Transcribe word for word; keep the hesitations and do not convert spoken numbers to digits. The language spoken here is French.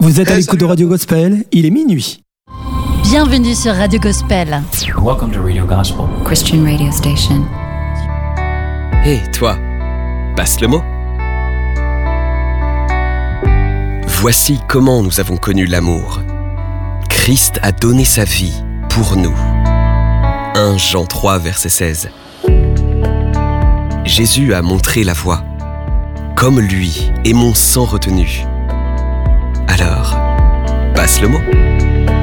Vous êtes à Eh, l'écoute de salut. Radio Gospel, il est minuit. Bienvenue sur Radio Gospel. Welcome to Radio Gospel. Christian radio station. Hé, hey, toi, passe le mot. Voici comment nous avons connu l'amour. Christ a donné sa vie pour nous. premier Jean trois, verset seize. Jésus a montré la voie. Comme lui, aimons sans retenue. Alors, passe le mot.